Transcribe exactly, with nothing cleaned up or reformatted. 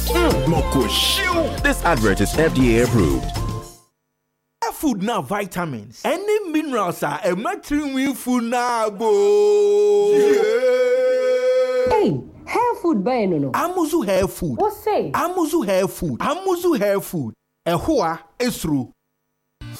Mm, Moko show. This advert is F D A approved. Food now vitamins. Any minerals are a matrimony food now, bo. Hey, hair food by no no. Amuzu hair food. What say? Amuzu hair food. Amuzu hair food. Ehua esru